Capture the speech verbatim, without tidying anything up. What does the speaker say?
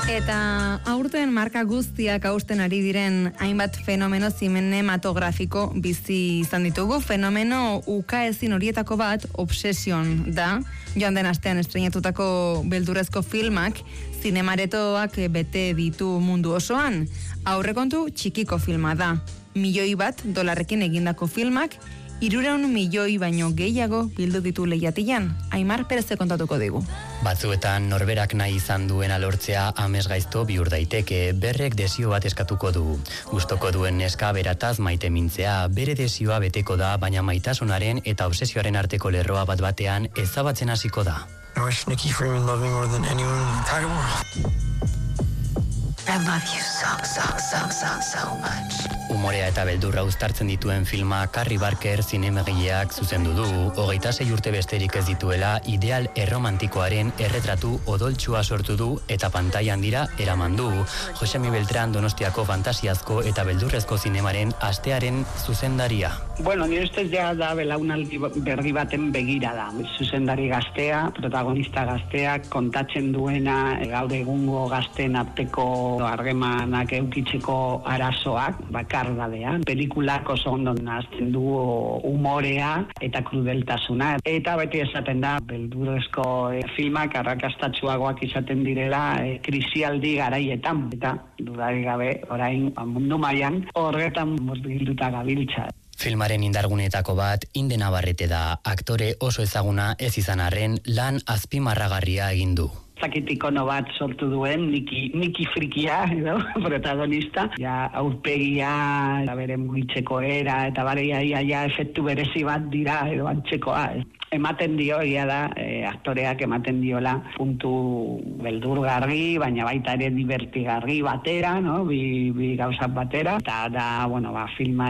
Eta aurten marka guztiak hausten ari diren hainbat fenomeno zinematografiko bizi izan ditugu. Fenomeno ukaezin horietako bat Obsession da. Joan den astean estreinatutako beldurrezko filmak zinemaretoak bete ditu mundu osoan. Aurrekontu txikiko filma da. Milioi bat dolarrekin egindako filmak hirurehun milioi baino gehiago bildu ditu lehiatilan. Aimar Pereze kontatuko digu. Batzuetan norberak nahi izan duena lortzea amesgaizto bihur daiteke, berrek desio bat eskatuko du. Gustoko duen neska berataz maite mintzea, bere desioa beteko da, baina maitasunaren eta obsesioaren arteko lerroa bat batean ezabatzen hasiko da. I wish Nikki Freeman loved me more than anyone in the entire world. I love you so, so, so, so, so much. Umorea eta beldurra uztartzen dituen filma Carrie Barker zinemegileak zuzendu du, hogeita sei urte besterik ez dituela ideal erromantikoaren erretratu odoltsua sortu du eta pantailan dira eraman du. Josemi Beltran Donostiako fantasiazko eta beldurrezko zinemaren astearen zuzendaria. Bueno, nire ustez ja da belaunaldi berri baten begira da. Zuzendari gaztea, protagonista gazteak, kontatzen duena gaur egungo gazteen arteko harremanak eukitzeko arazoak, bakardadean. Pelikulak oso ondo nahazten du umorea eta krudeltasuna. Eta beti esaten da, beldurrezko e, filmak arrakastatsuagoak izaten direla e, krisialdi garaietan. Eta dudarik gabe, orain mundu mailan horretan mozbilduta gabiltza. Filmaren indargunetako bat Inde Navarrete da, aktore oso ezaguna ez izan arren lan azpimarragarria egin du. Zakit ikono bat sortu duen, Niki, Niki frikia, edo, protagonista. Ja, aurpegia, eta bere mugitzeko era, eta bare ia, ia, ia efektu berezi bat dira, edo antzekoa. Ematen dio, ia da, e, aktoreak ematen diola puntu beldurgarri, baina baita ere divertigarri batera, no? Bi, bi gauzak batera. Eta da, bueno, ba, filma